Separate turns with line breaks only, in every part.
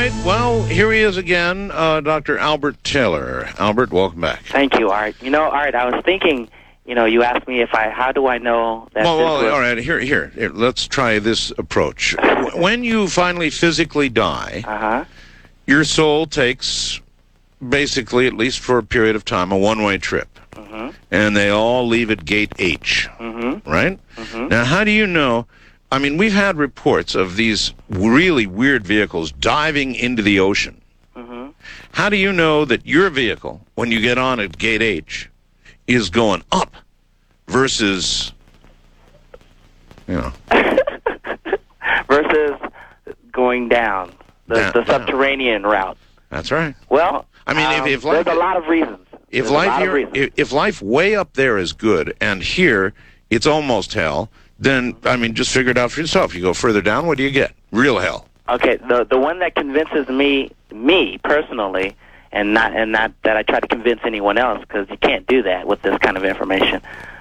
right. Well, here he is again, Dr. Albert Taylor. Albert, welcome back.
Thank you, Art. You know, Art, I was thinking, you asked me how do I know that
all right, here, let's try this approach. When you finally physically die, your soul takes, basically, at least for a period of time, a one-way trip. And they all leave at gate H, right? Now, how do you know? I mean, we've had reports of these really weird vehicles diving into the ocean. How do you know that your vehicle, when you get on at gate H, is going up versus,
versus going down, the subterranean route?
That's right.
Well,
I mean, if life,
there's a lot of reasons.
If life way up there is good, and here it's almost hell, then, I mean, just figure it out for yourself. You go further down, what do you get? Real hell.
Okay, the one that convinces me personally, and not that I try to convince anyone else, because you can't do that with this kind of information.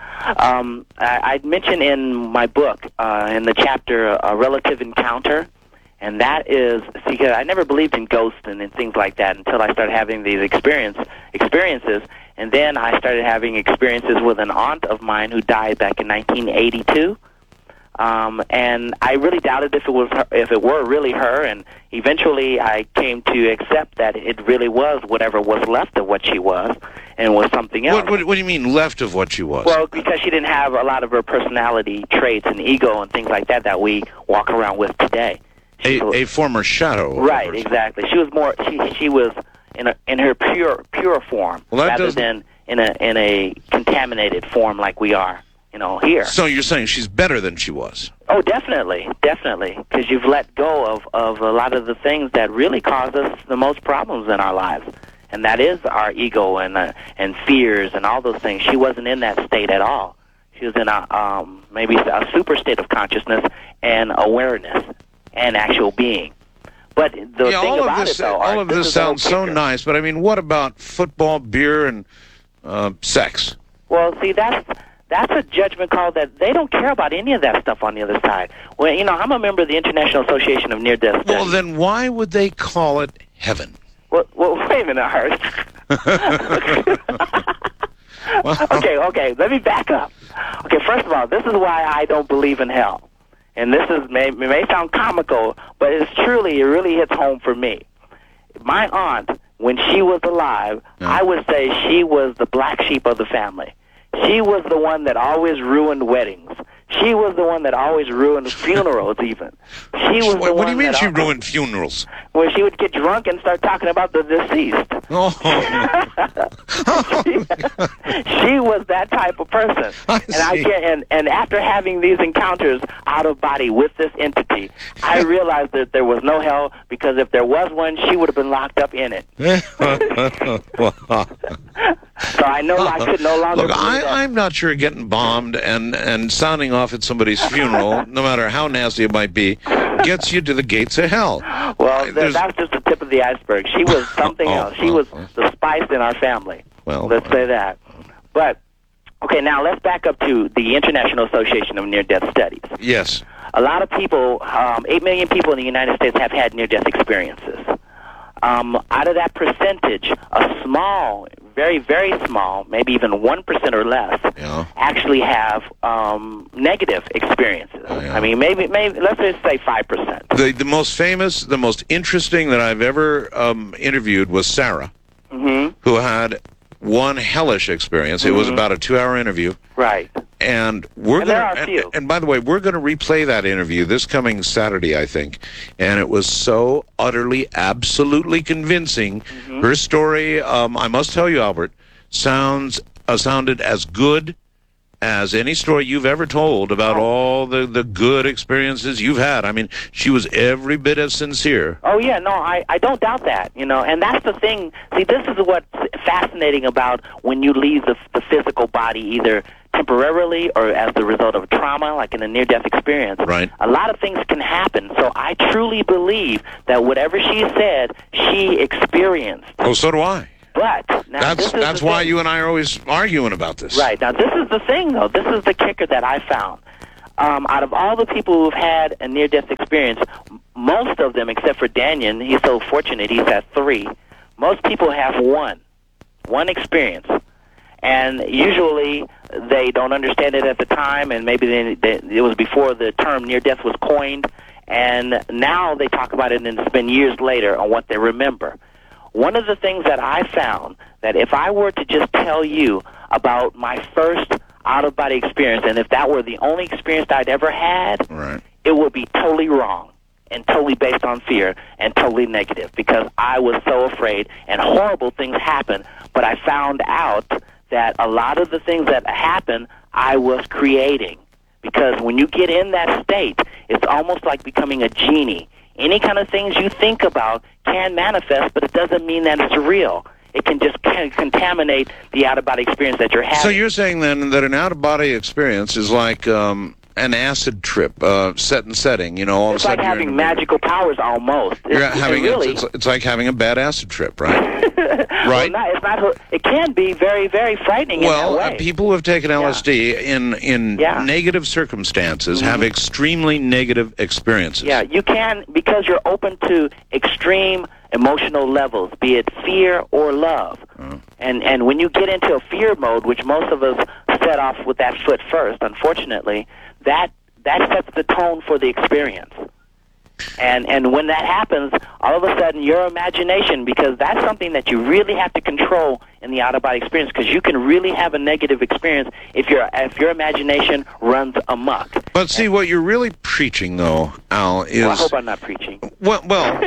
I mentioned in my book, in the chapter, A Relative Encounter, and that is, because I never believed in ghosts and things like that until I started having these experiences, and then I started having experiences with an aunt of mine who died back in 1982. And I really doubted if it were really her, and eventually I came to accept that it really was whatever was left of what she was, and was something else.
What do you mean left of what she was?
Well, because she didn't have a lot of her personality traits and ego and things like that we walk around with today.
A former shadow.
Right, exactly. She was more. She was in her pure form, rather than in a contaminated form like we are. Here.
So you're saying she's better than she was?
Oh, definitely, because you've let go of a lot of the things that really cause us the most problems in our lives, and that is our ego and fears and all those things. She wasn't in that state at all. She was in maybe a super state of consciousness and awareness and actual being. But the thing about it, though,
all of this sounds so nice. But I mean, what about football, beer, and sex?
Well, see, that's a judgment call that they don't care about any of that stuff on the other side. Well, I'm a member of the International Association of Near-Death Studies.
Well, then why would they call it heaven?
Well, wait a minute, Art. Okay, let me back up. Okay, first of all, this is why I don't believe in hell. And this may sound comical, but it really hits home for me. My aunt, when she was alive, I would say she was the black sheep of the family. She was the one that always ruined weddings. She was the one that always ruined funerals, even. She was
What do you mean she ruined funerals?
Well, she would get drunk and start talking about the deceased.
Oh.
She was that type of person. And after having these encounters out of body with this entity, I realized that there was no hell, because if there was one, she would have been locked up in it. So I know I could no longer.
Look, I'm not sure getting bombed and sounding off at somebody's funeral, no matter how nasty it might be, gets you to the gates of hell.
Well, that's just the tip of the iceberg. She was something else. She was the spice in our family. Well, let's say that. But, okay, now let's back up to the International Association of Near-Death Studies.
Yes.
A lot of people, 8 million people in the United States have had near-death experiences. Out of that percentage, a small, very, very small, maybe even 1% or less, actually have negative experiences. I mean, maybe let's just say 5%.
The most famous, the most interesting that I've ever interviewed was Sarah, who had one hellish experience. It was about a 2-hour interview.
Right.
And and by the way, we're going to replay that interview this coming Saturday, I think. And it was so utterly, absolutely convincing. Her story, I must tell you, Albert, sounded as good as any story you've ever told about all the good experiences you've had. I mean, she was every bit as sincere.
Oh, yeah, no, I don't doubt that, and that's the thing. See, this is what's fascinating about when you leave the physical body, either temporarily or as the result of trauma, like in a near-death experience.
Right.
A lot of things can happen, so I truly believe that whatever she said, she experienced.
Oh, so do I.
But now
that's why you and I are always arguing about this.
Right. Now, this is the thing, though. This is the kicker that I found. Out of all the people who've had a near-death experience, most of them, except for Daniel, he's so fortunate, he's had 3. Most people have one experience. And usually they don't understand it at the time, and maybe it was before the term near-death was coined, and now they talk about it, and it's been years later on what they remember. One of the things that I found, that if I were to just tell you about my first out-of-body experience, and if that were the only experience I'd ever had,
right,
it would be totally wrong and totally based on fear and totally negative, because I was so afraid, and horrible things happened, but I found out that a lot of the things that happened, I was creating. Because when you get in that state, it's almost like becoming a genie. Any kind of things you think about can manifest, but it doesn't mean that it's real. It can just contaminate the out-of-body experience that you're having.
So you're saying then that an out-of-body experience is like an acid trip, set and setting, you know, all
it's
of a sudden
like having magical powers almost.
It's like having a bad acid trip, right? Right.
Well, it's not. It can be very, very frightening.
Well,
in that way.
People who have taken LSD in negative circumstances have extremely negative experiences.
Yeah, you can, because you're open to extreme emotional levels, be it fear or love. And when you get into a fear mode, which most of us set off with that foot first, unfortunately, that sets the tone for the experience. And when that happens, all of a sudden your imagination, because that's something that you really have to control in the out-of-body experience, because you can really have a negative experience if your imagination runs amok.
But see, what you're really preaching, though, Al, is...
Well, I hope I'm not preaching.
Well,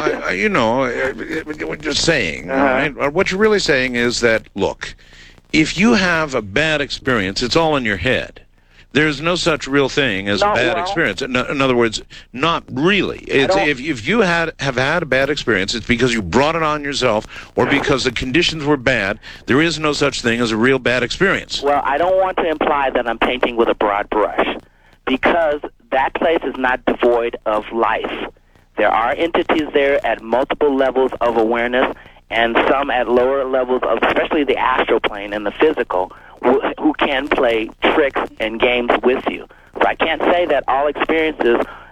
we're just saying, all right? What you're really saying is that, look, if you have a bad experience, it's all in your head. There's no such real thing as a bad experience. In other words, not really. It's, if you have had a bad experience, it's because you brought it on yourself or because the conditions were bad. There is no such thing as a real bad experience.
Well, I don't want to imply that I'm painting with a broad brush, because that place is not devoid of life. There are entities there at multiple levels of awareness, and some at lower levels of, especially the astral plane and the physical, who can play tricks and games with you. So I can't say that all experiences,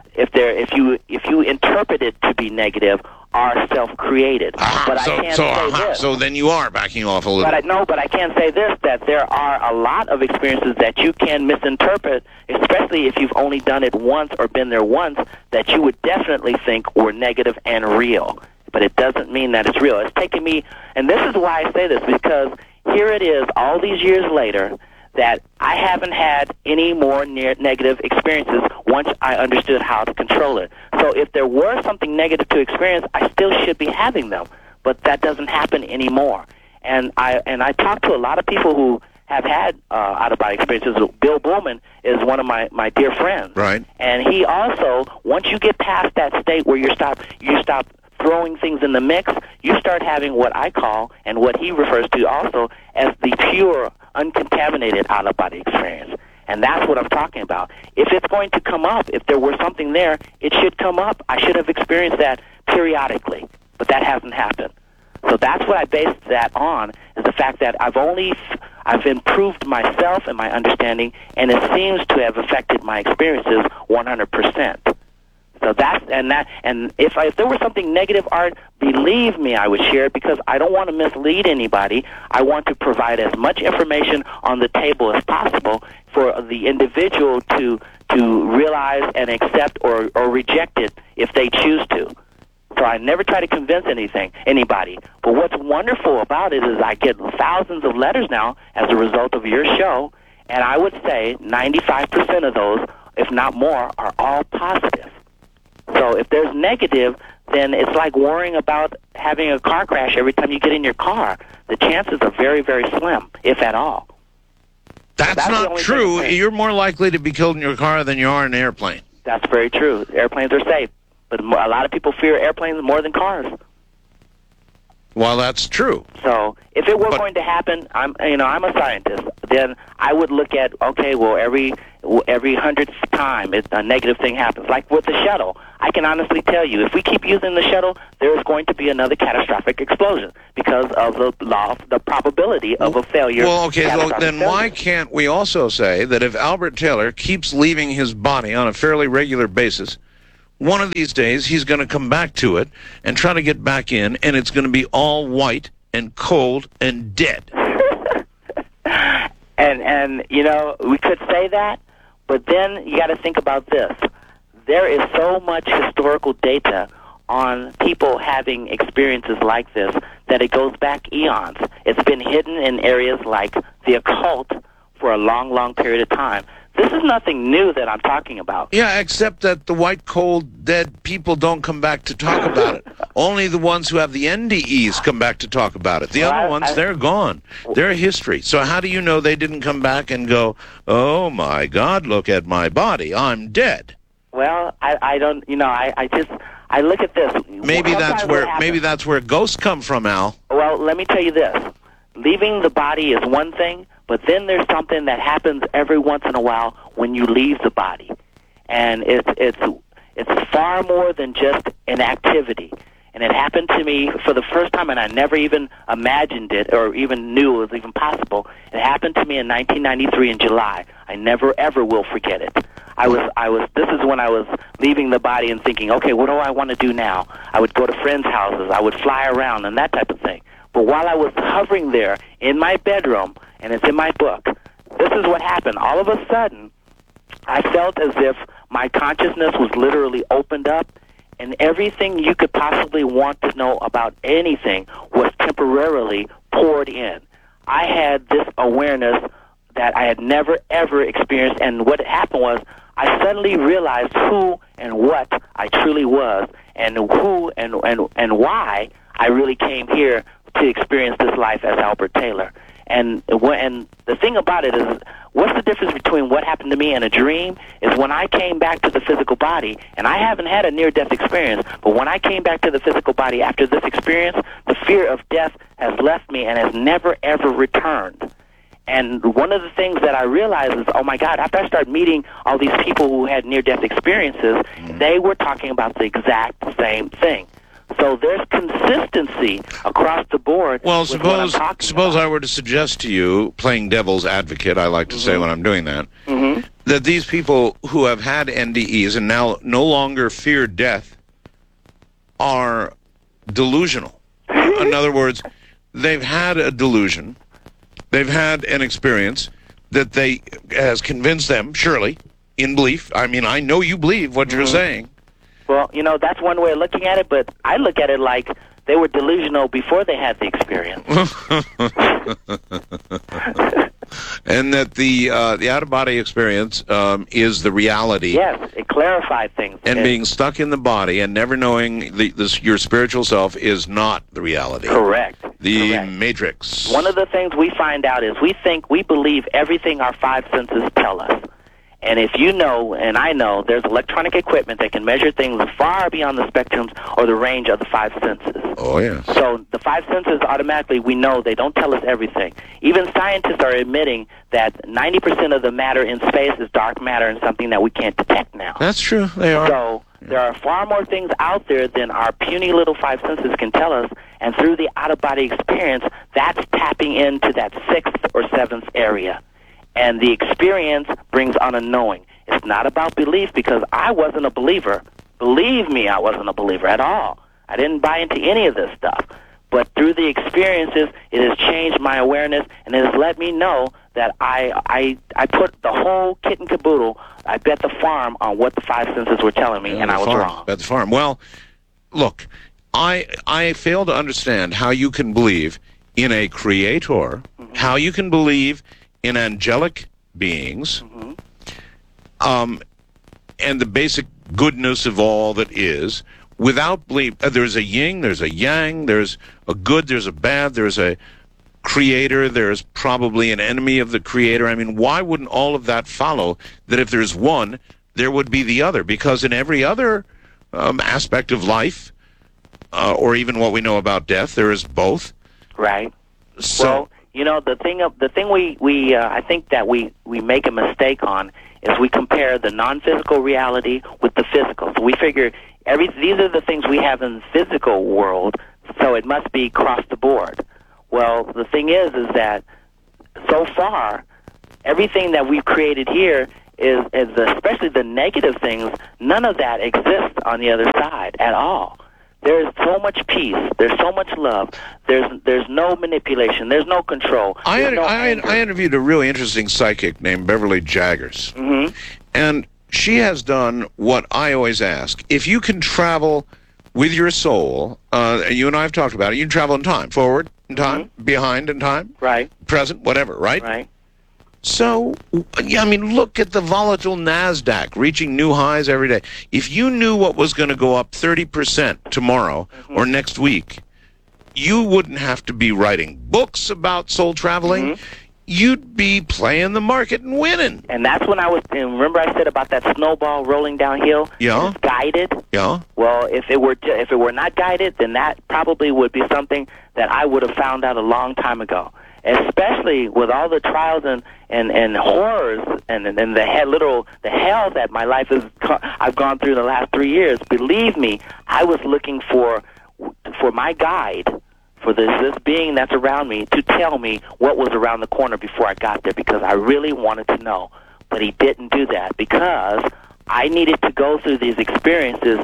if you interpret it to be negative, are self-created. But I can't say this.
So then you are backing off a little.
But I can say this, that there are a lot of experiences that you can misinterpret, especially if you've only done it once or been there once, that you would definitely think were negative and real. But it doesn't mean that it's real. It's taken me, and this is why I say this, because here it is, all these years later, that I haven't had any more negative experiences once I understood how to control it. So if there were something negative to experience, I still should be having them, but that doesn't happen anymore. And I talk to a lot of people who have had out-of-body experiences. Bill Bowman is one of my dear friends.
Right.
And he also, once you get past that state where you stop throwing things in the mix, you start having what I call, and what he refers to also, as the pure, uncontaminated out-of-body experience. And that's what I'm talking about. If it's going to come up, if there were something there, it should come up. I should have experienced that periodically, but that hasn't happened. So that's what I base that on, is the fact that I've improved myself and my understanding, and it seems to have affected my experiences 100%. So and if there was something negative, Art, believe me, I would share it, because I don't want to mislead anybody. I want to provide as much information on the table as possible for the individual to realize and accept or reject it if they choose to. So I never try to convince anybody. But what's wonderful about it is I get thousands of letters now as a result of your show, and I would say 95% of those, if not more, are all positive. So if there's negative, then it's like worrying about having a car crash every time you get in your car. The chances are very, very slim, if at all.
That's not true. You're more likely to be killed in your car than you are in an airplane.
That's very true. Airplanes are safe, but a lot of people fear airplanes more than cars.
Well, that's true.
So if it were going to happen, I'm a scientist. Then I would look at, okay, well, every 100th time a negative thing happens. Like with the shuttle, I can honestly tell you, if we keep using the shuttle, there is going to be another catastrophic explosion because of the law, the probability of a failure.
Well, okay, then why can't we also say that if Albert Taylor keeps leaving his body on a fairly regular basis, one of these days he's going to come back to it and try to get back in, and it's going to be all white and cold and dead.
And you know, we could say that, but then you got to think about this. There is so much historical data on people having experiences like this that it goes back eons. It's been hidden in areas like the occult for a long, long period of time. This is nothing new that I'm talking about.
Yeah, except that the white, cold, dead people don't come back to talk about it. Only the ones who have the NDEs come back to talk about it. The other ones, they're gone. They're history. So how do you know they didn't come back and go, oh, my God, look at my body. I'm dead.
Well, I don't, you know, I look at this.
Maybe that's where ghosts come from, Al.
Well, let me tell you this. Leaving the body is one thing, but then there's something that happens every once in a while when you leave the body. And it's far more than just an activity. And it happened to me for the first time, and I never even imagined it or even knew it was even possible. It happened to me in 1993 in July. I never, ever will forget it. This is when I was leaving the body and thinking, okay, what do I want to do now? I would go to friends' houses. I would fly around and that type of thing. But while I was hovering there in my bedroom, and it's in my book, this is what happened. All of a sudden, I felt as if my consciousness was literally opened up, and everything you could possibly want to know about anything was temporarily poured in. I had this awareness that I had never, ever experienced, and what happened was I suddenly realized who and what I truly was, and who and why I really came here to experience this life as Albert Taylor. And the thing about it is, what's the difference between what happened to me and a dream is when I came back to the physical body, and I haven't had a near-death experience, but when I came back to the physical body after this experience, the fear of death has left me and has never, ever returned. And one of the things that I realized is, oh my God, after I started meeting all these people who had near-death experiences, they were talking about the exact same thing. So there's consistency across the board.
Well, suppose I were to suggest to you, playing devil's advocate, I like to say when I'm doing that, that these people who have had NDEs and now no longer fear death are delusional. In other words, they've had a delusion, they've had an experience that has convinced them, surely, in belief. I mean, I know you believe what you're saying.
Well, you know, that's one way of looking at it, but I look at it like they were delusional before they had the experience.
And that the out-of-body experience is the reality.
Yes, it clarified things.
And being stuck in the body and never knowing your spiritual self is not the reality.
Correct.
The Matrix.
One of the things we find out is we believe everything our five senses tell us. And if you know, and I know, there's electronic equipment that can measure things far beyond the spectrums or the range of the five senses.
Oh, yeah.
So the five senses, automatically, we know they don't tell us everything. Even scientists are admitting that 90% of the matter in space is dark matter and something that we can't detect now.
That's true. They are.
So there are far more things out there than our puny little five senses can tell us. And through the out-of-body experience, that's tapping into that sixth or seventh area. And the experience brings on a knowing. It's not about belief, because I wasn't a believer. Believe me, I wasn't a believer at all. I didn't buy into any of this stuff. But through the experiences, it has changed my awareness, and it has let me know that I put the whole kit and caboodle, I bet the farm on what the five senses were telling me, and I was wrong.
Bet the farm. Well, look, I fail to understand how you can believe in a creator, how you can believe in angelic beings, and the basic goodness of all that is, without belief. There's a yin, there's a yang, there's a good, there's a bad, there's a creator, there's probably an enemy of the creator. I mean, why wouldn't all of that follow that if there's one, there would be the other? Because in every other aspect of life, or even what we know about death, there is both.
Right.
So,
well, you know, the thing I think that we make a mistake on is we compare the non-physical reality with the physical. So we figure these are the things we have in the physical world, so it must be across the board. Well, the thing is that so far, everything that we've created here is especially the negative things, none of that exists on the other side at all. There's so much peace. There's so much love. There's no manipulation. There's no control.
I interviewed a really interesting psychic named Beverly Jaggers.
Mm-hmm.
And she has done what I always ask. If you can travel with your soul, you and I have talked about it, you can travel in time, forward in time, behind in time,
right,
present, whatever, right?
Right.
So, yeah, I mean, look at the volatile NASDAQ reaching new highs every day. If you knew what was going to go up 30% tomorrow or next week, you wouldn't have to be writing books about soul traveling. You'd be playing the market and winning.
And that's when and remember I said about that snowball rolling downhill?
Yeah.
It's guided.
Yeah.
Well, if it were not guided, then that probably would be something that I would have found out a long time ago. Especially with all the trials and horrors and the hell that my life I've gone through the last 3 years. Believe me, I was looking for my guide, for this being that's around me, to tell me what was around the corner before I got there, because I really wanted to know. But he didn't do that, because I needed to go through these experiences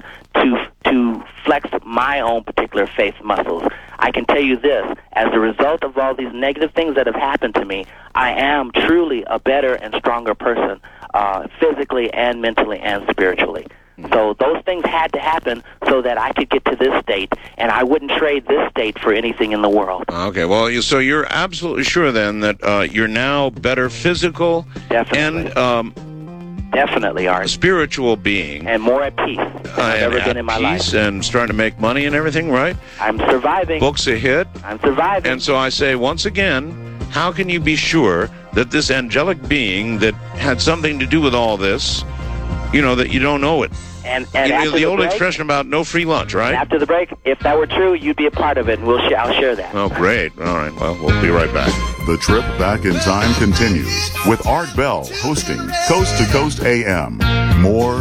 to flex my own particular faith muscles. I can tell you this, as a result of all these negative things that have happened to me, I am truly a better and stronger person, physically and mentally and spiritually. So those things had to happen so that I could get to this state, and I wouldn't trade this state for anything in the world.
Okay, well, so you're absolutely sure then that you're now better physical
Definitely.
and
definitely, Art.
spiritual being.
And more at peace than I've ever been in my life.
And starting to make money and everything, right?
I'm surviving.
Books a hit.
I'm surviving.
And so I say, once again, how can you be sure that this angelic being that had something to do with all this, that you don't know it?
And
after the old
break,
expression about no free lunch, right?
After the break, if that were true, you'd be a part of it, and I'll share that.
Oh, great. All right. Well, we'll be right back.
The trip back in time continues with Art Bell hosting Coast to Coast AM. More